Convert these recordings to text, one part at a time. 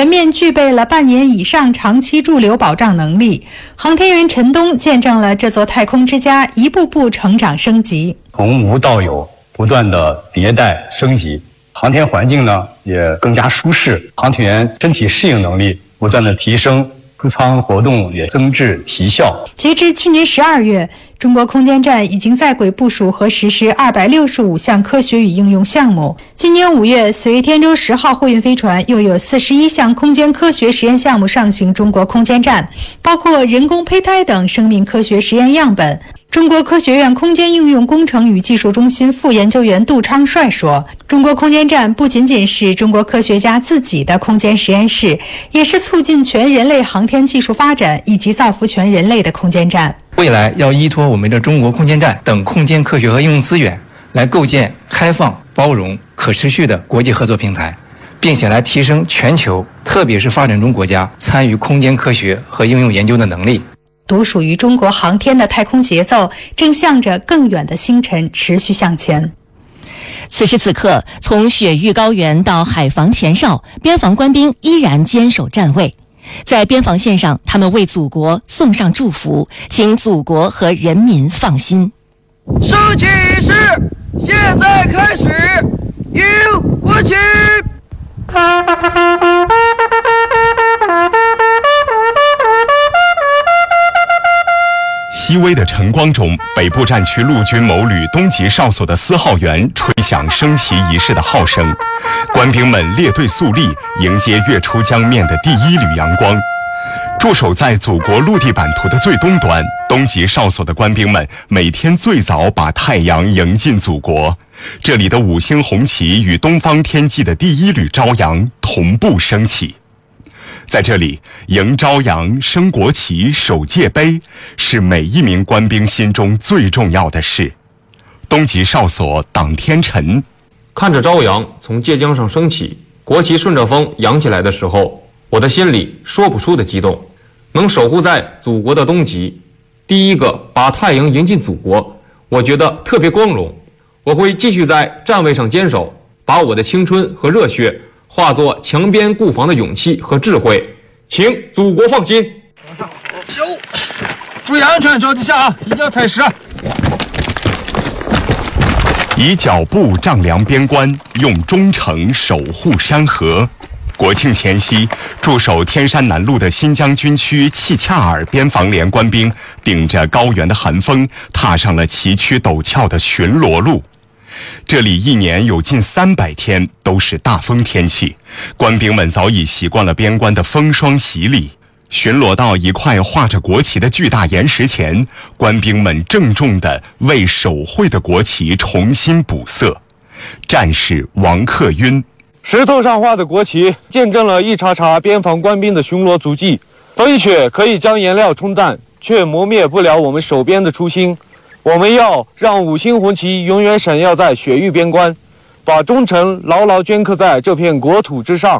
全面具备了半年以上长期驻留保障能力。航天员陈冬见证了这座太空之家一步步成长升级， 从无到有，不断的迭代升级。航天环境呢也更加舒适，航天员身体适应能力不断的提升，出舱活动也增质提效。 截至去年12月，中国空间站已经在轨部署和实施265项科学与应用项目。今年5月，随天舟10号货运飞船又有41项空间科学实验项目上行中国空间站，包括人工胚胎等生命科学实验样本。中国科学院空间应用工程与技术中心副研究员杜昌帅说，中国空间站不仅仅是中国科学家自己的空间实验室，也是促进全人类航天技术发展以及造福全人类的空间站。 未来要依托我们的中国空间站等空间科学和应用资源，来构建开放、包容、可持续的国际合作平台，并且来提升全球，特别是发展中国家参与空间科学和应用研究的能力。 独属于中国航天的太空节奏正向着更远的星辰持续向前。 此时此刻，从雪域高原到海防前哨，边防官兵依然坚守站位。在边防线上，他们为祖国送上祝福，请祖国和人民放心。 升起仪式现在开始，迎国旗。 熹微的晨光中，北部战区陆军某旅东级哨所的4号员吹响升旗仪式的号声，官兵们列队肃立，迎接跃出江面的第一缕阳光。驻守在祖国陆地版图的最东端，东级哨所的官兵们每天最早把太阳迎进祖国，这里的5星红旗与东方天际的第一缕朝阳同步升起。在这里，迎朝阳、升国旗、守界碑，是每一名官兵心中最重要的事。东级哨所党天辰， 看着朝阳从界江上升起，国旗顺着风扬起来的时候，我的心里说不出的激动。能守护在祖国的东极，第一个把太阳迎进祖国，我觉得特别光荣。我会继续在站位上坚守，把我的青春和热血化作墙边固防的勇气和智慧，请祖国放心。 注意安全，着地下啊，一定要踩实。 以脚步丈量边关，用忠诚守护山河。国庆前夕，驻守天山南路的新疆军区契恰尔边防连官兵顶着高原的寒风，踏上了崎岖陡峭的巡逻路。这里一年有近300天都是大风天气，官兵们早已习惯了边关的风霜洗礼。巡逻到一块画着国旗的巨大岩石前，官兵们郑重地为手绘的国旗重新补色。战士王克晕， 石头上画的国旗见证了一茬茬边防官兵的巡逻足迹。风雪可以将颜料冲淡，却磨灭不了我们守边的初心。我们要让5星红旗永远闪耀在雪域边关，把忠诚牢牢镌刻在这片国土之上。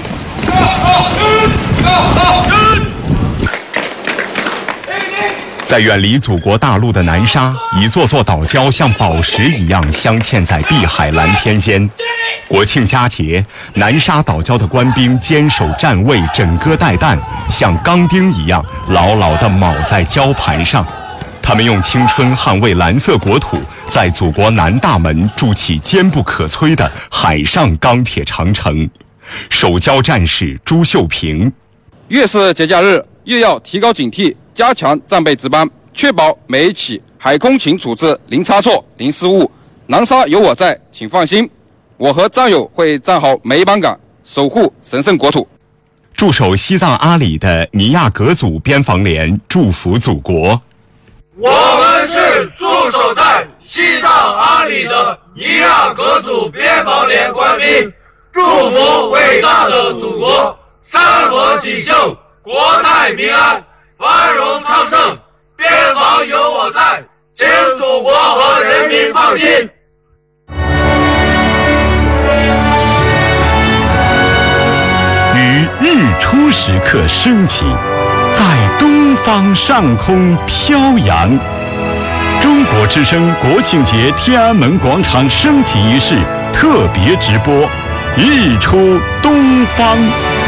在远离祖国大陆的南沙，一座座岛礁像宝石一样镶嵌在碧海蓝天间。国庆佳节，南沙岛礁的官兵坚守站位，枕戈待旦，像钢钉一样牢牢地铆在礁盘上。他们用青春捍卫蓝色国土，在祖国南大门筑起坚不可摧的海上钢铁长城。守礁战士朱秀平， 越是节假日，越要提高警惕，加强战备值班，确保每一起海空勤处置零差错、零失误。南沙有我在，请放心，我和战友会站好每一班岗，守护神圣国土。 驻守西藏阿里的尼亚格组边防连祝福祖国。 我们是驻守在西藏阿里的尼亚格组边防连官兵，祝福伟大的祖国山河锦绣，国泰民安，繁荣昌盛，边防有我在，请祖国和人民放心。 于日出时刻升起，在东方上空飘扬。中国之声国庆节天安门广场升旗仪式特别直播，日出东方。